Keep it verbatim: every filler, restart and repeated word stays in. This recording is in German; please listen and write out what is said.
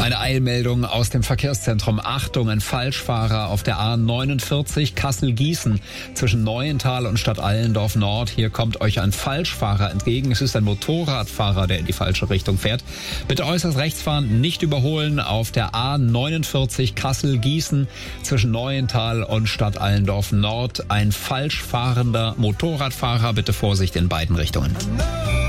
Eine Eilmeldung aus dem Verkehrszentrum. Achtung, ein Falschfahrer auf der A neunundvierzig Kassel-Gießen zwischen Neuental und Stadtallendorf Nord. Hier kommt euch ein Falschfahrer entgegen. Es ist ein Motorradfahrer, der in die falsche Richtung fährt. Bitte äußerst rechts fahren, nicht überholen auf der A neunundvierzig Kassel-Gießen zwischen Neuental und Stadtallendorf Nord. Ein falsch fahrender Motorradfahrer. Bitte Vorsicht in beiden Richtungen.